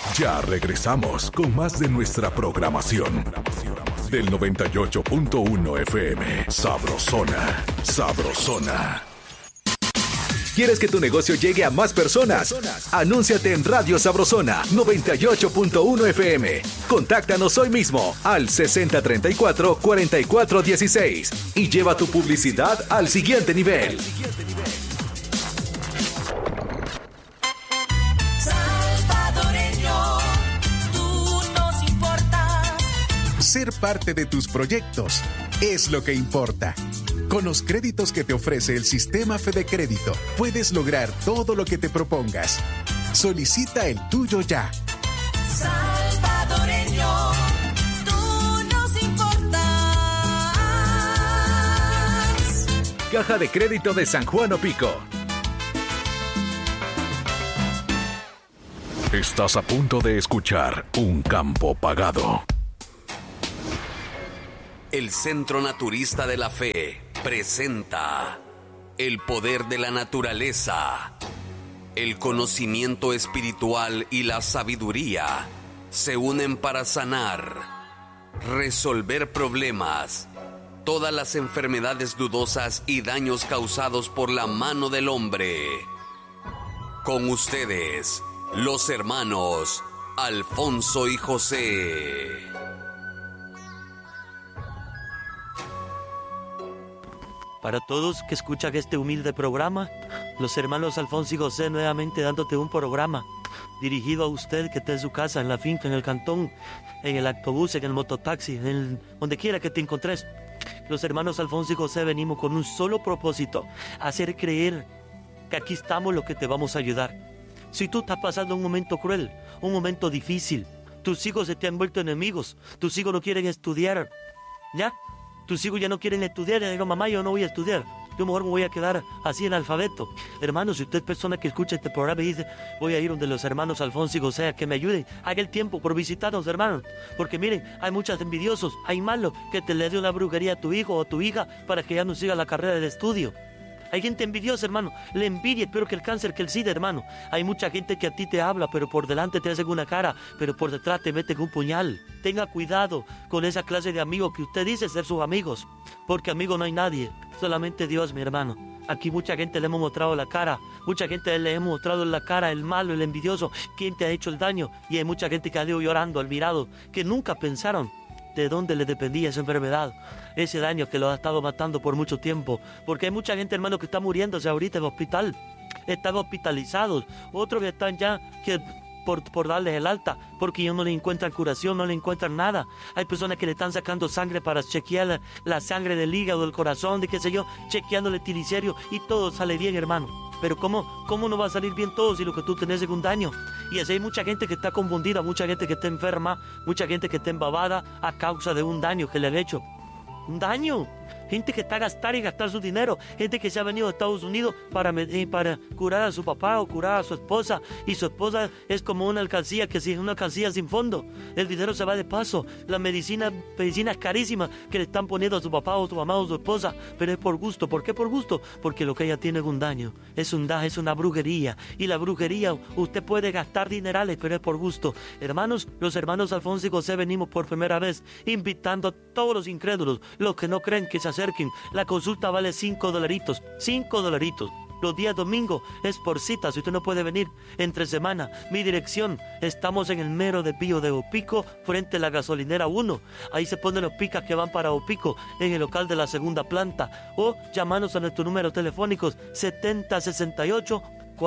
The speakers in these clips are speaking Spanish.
Ya regresamos con más de nuestra programación. Del 98.1 FM. Sabrosona. Sabrosona. ¿Quieres que tu negocio llegue a más personas? Anúnciate en Radio Sabrosona 98.1 FM. Contáctanos hoy mismo al 6034-4416 y lleva tu publicidad al siguiente nivel. Salvadoreño, tú nos importas. Ser parte de tus proyectos es lo que importa. Con los créditos que te ofrece el sistema FedeCrédito, puedes lograr todo lo que te propongas. Solicita el tuyo ya. Salvadoreño, tú nos importas. Caja de Crédito de San Juan Opico. Estás a punto de escuchar Un Campo Pagado. El Centro Naturista de la Fe presenta el poder de la naturaleza. El conocimiento espiritual y la sabiduría se unen para sanar, resolver problemas, todas las enfermedades dudosas y daños causados por la mano del hombre. Con ustedes, los hermanos Alfonso y José. Para todos que escuchan este humilde programa, los hermanos Alfonso y José nuevamente dándote un programa dirigido a usted que esté en su casa, en la finca, en el cantón, en el autobús, en el mototaxi, donde quiera que te encontres. Los hermanos Alfonso y José venimos con un solo propósito: hacer creer que aquí estamos los que te vamos a ayudar. Si tú estás pasando un momento cruel, un momento difícil, tus hijos se te han vuelto enemigos, tus hijos no quieren estudiar, ¿ya? Tus hijos ya no quieren estudiar, y digo, mamá, yo no voy a estudiar, yo mejor me voy a quedar así analfabeto. Hermanos, si usted es persona que escucha este programa y dice, voy a ir donde los hermanos Alfonso y José a que me ayuden, haga el tiempo por visitarnos, hermanos, porque miren, hay muchos envidiosos, hay malos que te le dé una brujería a tu hijo o a tu hija para que ya no siga la carrera del estudio. Hay gente envidiosa, hermano. La envidia es peor que el cáncer, que el SIDA, hermano. Hay mucha gente que a ti te habla, pero por delante te hacen una cara, pero por detrás te meten un puñal. Tenga cuidado con esa clase de amigos que usted dice ser sus amigos, porque amigo no hay nadie, solamente Dios, mi hermano. Aquí mucha gente le hemos mostrado la cara, mucha gente le hemos mostrado la cara, el malo, el envidioso, quién te ha hecho el daño. Y hay mucha gente que ha ido llorando, admirado, que nunca pensaron de dónde le dependía esa enfermedad, ese daño que lo ha estado matando por mucho tiempo. Porque hay mucha gente, hermano, que está muriéndose ahorita en el hospital, están hospitalizados, otros que están ya que por darles el alta, porque ellos no le encuentran curación, no le encuentran nada. Hay personas que le están sacando sangre para chequear la sangre del hígado, del corazón, de qué sé yo, chequeándole triglicéridos y todo sale bien, hermano. Pero ¿cómo no va a salir bien todo si lo que tú tenés es un daño? Y así hay mucha gente que está confundida, mucha gente que está enferma, mucha gente que está embabada a causa de un daño que le han hecho. Un daño. Gente que está a gastar y gastar su dinero. Gente que se ha venido a Estados Unidos para curar a su papá o curar a su esposa. Y su esposa es como una alcancía, que si es una alcancía sin fondo. El dinero se va de paso. La medicina carísima que le están poniendo a su papá o su mamá o su esposa. Pero es por gusto. ¿Por qué por gusto? Porque lo que ella tiene es un daño. Es una brujería. Y la brujería, usted puede gastar dinerales, pero es por gusto. Hermanos, los hermanos Alfonso y José venimos por primera vez invitando a todos los incrédulos, los que no creen, que se acerquen. La consulta vale $5. $5. Los días domingo es por cita, si usted no puede venir entre semana. Mi dirección, estamos en el mero de Pío de Opico, frente a la gasolinera 1. Ahí se ponen los picas que van para Opico, en el local de la segunda planta. O llamanos a nuestros números telefónicos 7068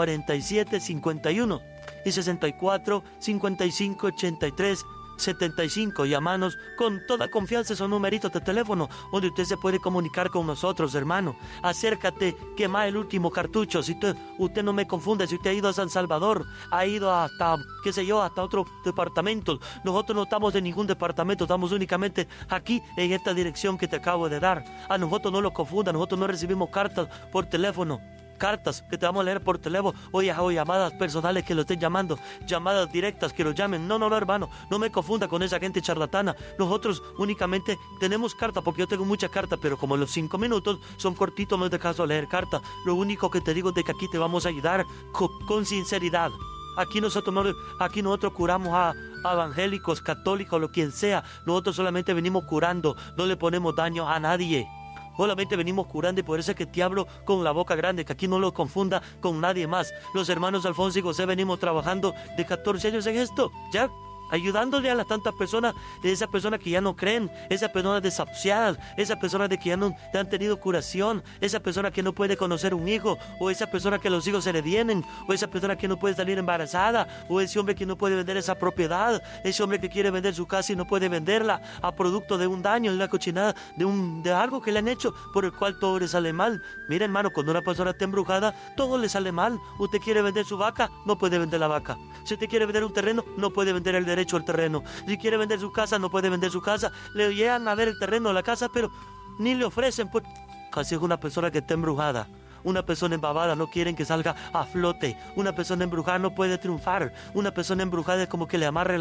4751 y 64 55 83 75. Llamanos con toda confianza, esos numeritos de teléfono donde usted se puede comunicar con nosotros, hermano. Acércate, quema el último cartucho. Si usted no me confunde, si usted ha ido a San Salvador, ha ido hasta, qué sé yo, hasta otros departamentos. Nosotros no estamos en ningún departamento, estamos únicamente aquí en esta dirección que te acabo de dar. A nosotros no lo confunda, nosotros no recibimos cartas por teléfono. Cartas que te vamos a leer por teléfono o llamadas personales que lo estén llamando, llamadas directas que lo llamen. No, hermano, no me confunda con esa gente charlatana. Nosotros únicamente tenemos cartas, porque yo tengo muchas cartas, pero como los 5 minutos son cortitos, no es de caso leer cartas. Lo único que te digo es de que aquí te vamos a ayudar con sinceridad. Aquí nosotros curamos a evangélicos, católicos, lo quien sea. Nosotros solamente venimos curando, no le ponemos daño a nadie. Solamente venimos curando y por eso es que te hablo con la boca grande, que aquí no lo confunda con nadie más. Los hermanos Alfonso y José venimos trabajando de 14 años en esto, ya ayudándole a las tantas personas, esas personas que ya no creen, esas personas desahuciadas, esas personas de que ya no han tenido curación, esas personas que no puede conocer un hijo, o esas personas que los hijos se le vienen, o esa persona que no puede salir embarazada, o ese hombre que no puede vender esa propiedad, ese hombre que quiere vender su casa y no puede venderla a producto de un daño, de una cochinada, de algo que le han hecho por el cual todo le sale mal. Mira, hermano, cuando una persona está embrujada, todo le sale mal. Usted quiere vender su vaca, no puede vender la vaca. Si usted quiere vender un terreno, no puede vender el derecho al terreno. Si quiere vender su casa, no puede vender su casa. Le llegan a ver el terreno, la casa, pero ni le ofrecen. Pues casi es una persona que está embrujada. Una persona embabada no quieren que salga a flote. Una persona embrujada no puede triunfar. Una persona embrujada es como que le amarre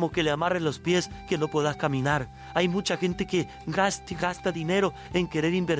los pies, que no puedas caminar. Hay mucha gente que gasta dinero en querer invertir